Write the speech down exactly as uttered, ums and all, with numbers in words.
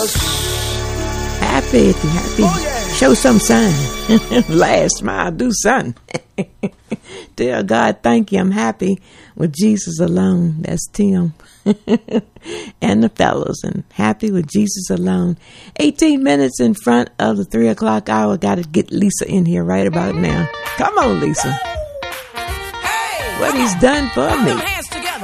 Happy if you're happy. Oh, yeah. Show some sign. Laugh, smile, do something. Tell God, thank you. I'm happy with Jesus alone. That's Tim and the fellows. And happy with Jesus alone. eighteen minutes in front of the three o'clock hour. Got to get Lisa in here right about now. Come on, Lisa. What he's done for me.